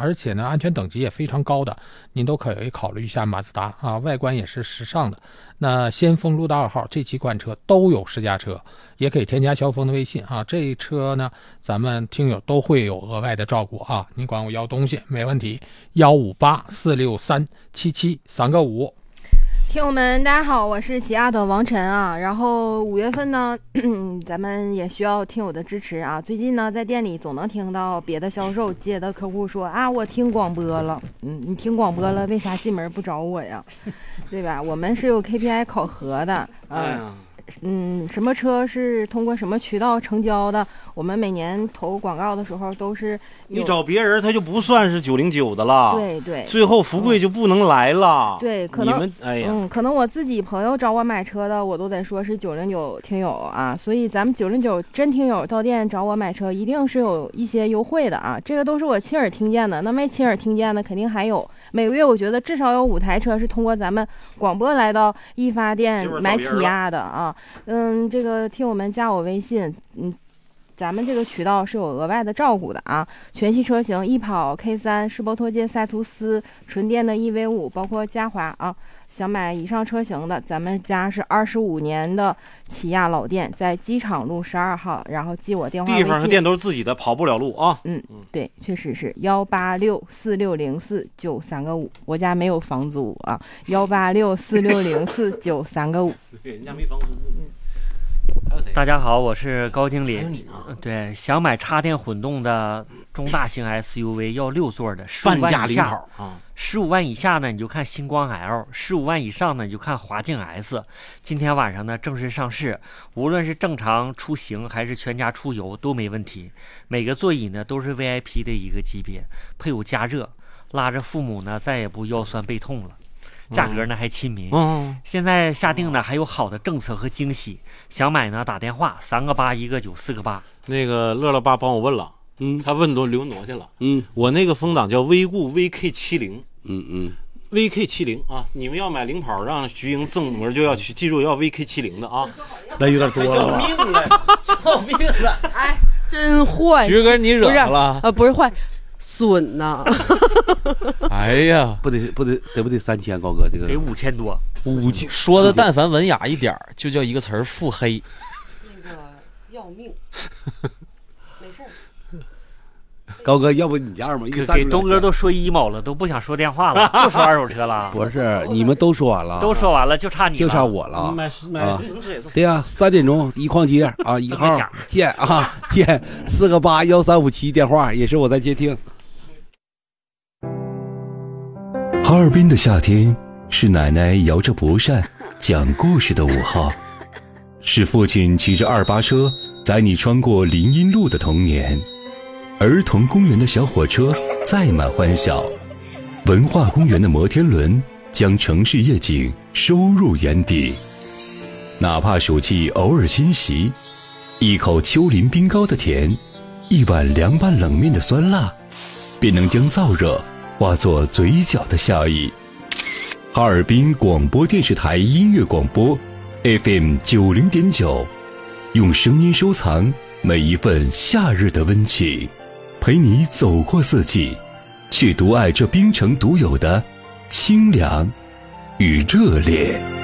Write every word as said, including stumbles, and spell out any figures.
而且呢安全等级也非常高的，您都可以考虑一下马自达啊，外观也是时尚的。那先锋、路达二号这几款车都有试驾车，也可以添加肖峰的微信啊。这车呢咱们听友都会有额外的照顾啊，您管我要东西没问题。幺五八四六三七七三个五。 听友们大家好，我是起亚的王晨啊。然后五月份呢咱们也需要听友的支持啊。最近呢在店里总能听到别的销售接的客户说啊，我听广播了。嗯，你听广播了为啥进门不找我呀？对吧？我们是有 K P I 考核的。呃、嗯嗯，什么车是通过什么渠道成交的，我们每年投广告的时候都是你找别人他就不算是九零九的了。 对对， 最后福贵就不能来了。 嗯、对，可能你们哎呀， 嗯，可能我自己朋友找我买车的，我都得说是九零九听友啊。所以咱们九零九真听友到店找我买车，一定是有一些优惠的啊。这个都是我亲耳听见的，那没亲耳听见的肯定还有。每个月我觉得至少有五台车是通过咱们广播来到易发店买起亚的啊。嗯，这个听友们加我微信，嗯，咱们这个渠道是有额外的照顾的啊。全系车型，翼跑 K 三、世博拓界、赛图斯、纯电的 E V 五，包括嘉华啊。想买以上车型的，咱们家是二十五年的起亚老店，在机场路十二号，然后记我电话微信。 地方和店都是自己的，跑不了路啊。 嗯，对，确实是幺八六四六零四九三个五，我家没有房租啊，幺八六四六零四九三个五。 对，人家没房租。嗯。 大家好，我是高经理。 还有你呢？ 对，想买插电混动的中大型 S U V， 要六座的，十五万以下啊，十五万以下呢你就看星光 L， 十五万以上呢你就看华境 S。今天晚上呢正式上市，无论是正常出行还是全家出游都没问题。每个座椅呢都是 V I P 的一个级别，配有加热，拉着父母呢再也不腰酸背痛了。价格呢还亲民，嗯，现在下定呢还有好的政策和惊喜，想买呢打电话三个八一个九四个八。 那个乐乐爸帮我问了，嗯，他问都留挪去了，嗯，我那个风挡叫威固 V K 七零，嗯嗯 ，V K 七零啊，你们要买领跑让徐英赠模就要去，记住要 V K 七零的啊， 那有点多了， 要命了，要命了， 哎，真坏， 徐哥你惹了啊？不是坏。损呐！ 哎呀， 不得不得得不得三千，高哥这个得五千多， 五千说的但凡文雅一点，就叫一个词儿腹黑。 那个要命，没事儿。 高哥，要不你这样吧， 给东哥都说 emo 了，都不想说电话了，不说二手车了。 不是，你们都说完了， 都说完了，就差你了， 就差我了。 买买啊，对呀，三点钟一矿街啊，一号见啊见，四个八幺三五七电话也是我在接听。 哈尔滨的夏天是奶奶摇着蒲扇讲故事的午后，是父亲骑着二八车载你穿过林荫路的童年。儿童公园的小火车载满欢笑，文化公园的摩天轮将城市夜景收入眼底。哪怕暑气偶尔侵袭，一口丘陵冰糕的甜，一碗凉拌冷面的酸辣，便能将燥热化作嘴角的笑意。哈尔滨广播电视台音乐广播 F M 九零点九，用声音收藏每一份夏日的温情，陪你走过四季，去独爱这冰城独有的清凉与热烈。